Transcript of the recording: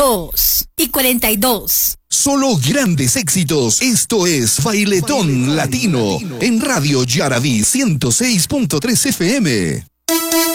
2:42. Solo grandes éxitos. Esto es Bailetón Latino en Radio Yaraví 106.3 FM.